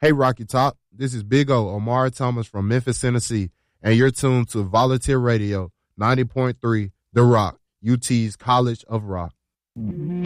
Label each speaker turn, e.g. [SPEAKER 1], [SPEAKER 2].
[SPEAKER 1] Hey, Rocky Top. This is Big O, Omari Thomas from Memphis, Tennessee, and you're tuned to Volunteer Radio 90.3 The Rock, UT's College of Rock.
[SPEAKER 2] Mm-hmm.